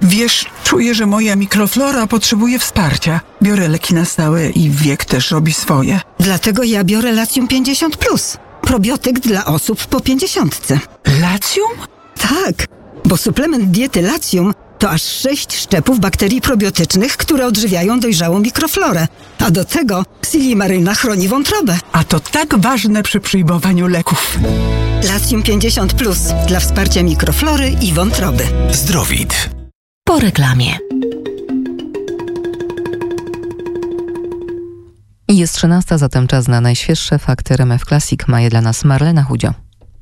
Wiesz, czuję, że moja mikroflora potrzebuje wsparcia. Biorę leki na stałe i wiek też robi swoje. Dlatego ja biorę Latium 50+. Probiotyk dla osób po 50. Latium? Tak, bo suplement diety Latium to aż 6 szczepów bakterii probiotycznych, które odżywiają dojrzałą mikroflorę. A do tego Silimaryna chroni wątrobę. A to tak ważne przy przyjmowaniu leków. Latium 50+ dla wsparcia mikroflory i wątroby. Zdrowit. Po reklamie. Jest 13, zatem czas na najświeższe fakty RMF Classic. Ma je dla nas Marlena Chudzio.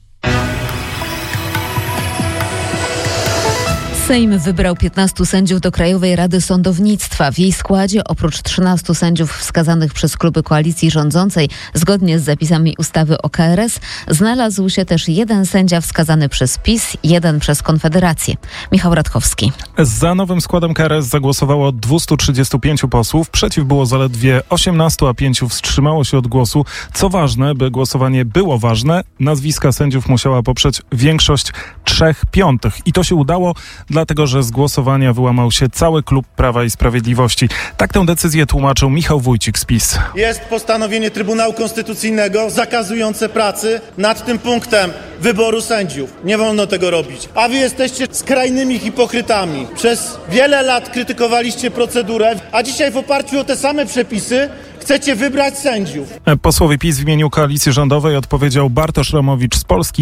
Sejm wybrał 15 sędziów do Krajowej Rady Sądownictwa. W jej składzie oprócz 13 sędziów wskazanych przez kluby koalicji rządzącej zgodnie z zapisami ustawy o KRS znalazł się też jeden sędzia wskazany przez PiS, jeden przez Konfederację. Michał Radkowski. Za nowym składem KRS zagłosowało 235 posłów. Przeciw było zaledwie 18, a 5 wstrzymało się od głosu. Co ważne, by głosowanie było ważne, nazwiska sędziów musiała poprzeć większość 3/5. I to się udało, dlatego że z głosowania wyłamał się cały klub Prawa i Sprawiedliwości. Tak tę decyzję tłumaczył Michał Wójcik z PiS. Jest postanowienie Trybunału Konstytucyjnego zakazujące pracy nad tym punktem wyboru sędziów. Nie wolno tego robić. A wy jesteście skrajnymi hipokrytami. Przez wiele lat krytykowaliście procedurę, a dzisiaj w oparciu o te same przepisy chcecie wybrać sędziów. Posłowie PiS w imieniu koalicji rządowej odpowiedział Bartosz Romowicz z Polski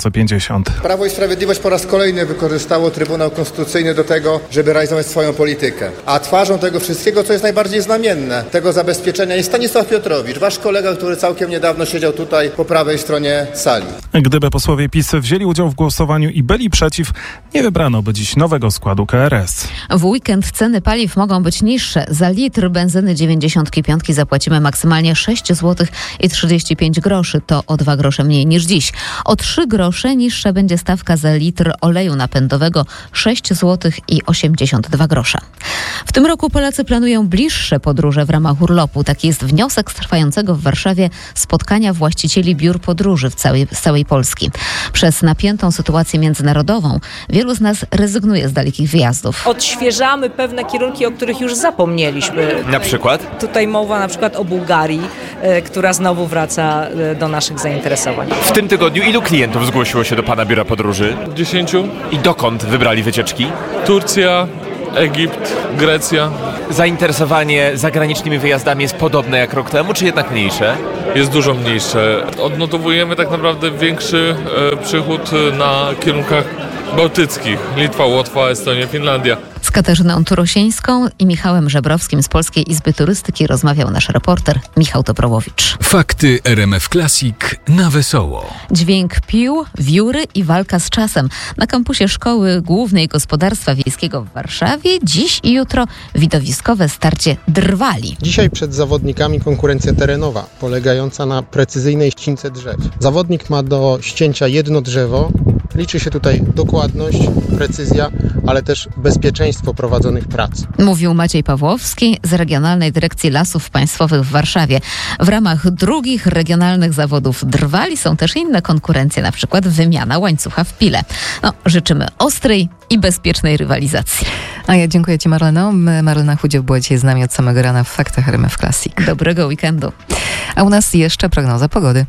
2050. Prawo i Sprawiedliwość po raz kolejny wykorzystało Trybunał Konstytucyjny do tego, żeby realizować swoją politykę. A twarzą tego wszystkiego, co jest najbardziej znamienne, tego zabezpieczenia jest Stanisław Piotrowicz, wasz kolega, który całkiem niedawno siedział tutaj po prawej stronie sali. Gdyby posłowie PiS wzięli udział w głosowaniu i byli przeciw, nie wybrano by dziś nowego składu KRS. W weekend ceny paliw mogą być niższe. Za litr benzyny 95 zapłacimy maksymalnie 6 zł i 35 groszy. To o 2 grosze mniej niż dziś. O 3 grosze niższa będzie stawka za litr oleju napędowego 6 zł i 82 grosze. W tym roku Polacy planują bliższe podróże w ramach urlopu. Taki jest wniosek z trwającego w Warszawie spotkania właścicieli biur podróży z całej Polski. Przez napiętą sytuację międzynarodową wielu z nas rezygnuje z dalekich wyjazdów. Odświeżamy pewne kierunki, o których już zapomnieliśmy. Na przykład? Tutaj mowa na przykład o Bułgarii, która znowu wraca do naszych zainteresowań. W tym tygodniu ilu klientów zgłosiło się do pana biura podróży? 10. I dokąd wybrali wycieczki? Turcja, Egipt, Grecja. Zainteresowanie zagranicznymi wyjazdami jest podobne jak rok temu, czy jednak mniejsze? Jest dużo mniejsze. Odnotowujemy tak naprawdę większy przychód na kierunkach bałtyckich. Litwa, Łotwa, Estonia, Finlandia. Z Katarzyną Turosińską i Michałem Żebrowskim z Polskiej Izby Turystyki rozmawiał nasz reporter Michał Toprowowicz. Fakty RMF Classic na wesoło. Dźwięk pił, wióry i walka z czasem. Na kampusie Szkoły Głównej Gospodarstwa Wiejskiego w Warszawie dziś i jutro widowiskowe starcie drwali. Dzisiaj przed zawodnikami konkurencja terenowa, polegająca na precyzyjnej ścince drzew. Zawodnik ma do ścięcia jedno drzewo. Liczy się tutaj dokładność, precyzja, ale też bezpieczeństwo prowadzonych prac. Mówił Maciej Pawłowski z Regionalnej Dyrekcji Lasów Państwowych w Warszawie. W ramach drugich regionalnych zawodów drwali są też inne konkurencje, na przykład wymiana łańcucha w pile. Życzymy ostrej i bezpiecznej rywalizacji. A ja dziękuję Ci, Marleno. Marlena Chudzio była dzisiaj z nami od samego rana w Faktach RMF Classic. Dobrego weekendu. A u nas jeszcze prognoza pogody.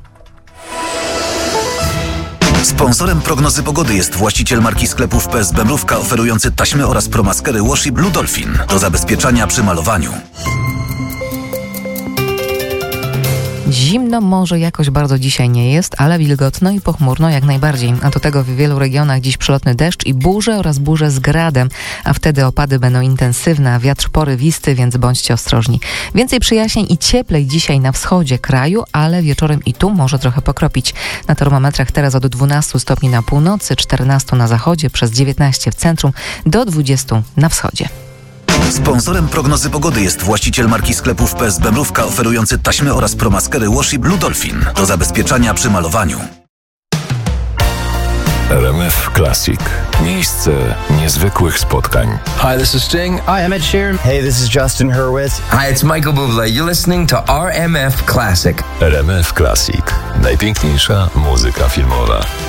Sponsorem prognozy pogody jest właściciel marki sklepów PSB Mrówka oferujący taśmy oraz promaskery Washi Blue Dolphin do zabezpieczania przy malowaniu. Zimno może jakoś bardzo dzisiaj nie jest, ale wilgotno i pochmurno jak najbardziej. A do tego w wielu regionach dziś przelotny deszcz i burze oraz burze z gradem, a wtedy opady będą intensywne, a wiatr porywisty, więc bądźcie ostrożni. Więcej przyjaźnień i cieplej dzisiaj na wschodzie kraju, ale wieczorem i tu może trochę pokropić. Na termometrach teraz od 12 stopni na północy, 14 na zachodzie, przez 19 w centrum, do 20 na wschodzie. Sponsorem prognozy pogody jest właściciel marki sklepów PSB Mrówka oferujący taśmy oraz promaskery Washi Blue Dolphin do zabezpieczania przy malowaniu. RMF Classic. Miejsce niezwykłych spotkań. Hi, this is Sting. Hi, I'm Ed Sheeran. Hey, this is Justin Hurwitz. Hi, it's Michael Bublé. You're listening to RMF Classic. RMF Classic. Najpiękniejsza muzyka filmowa.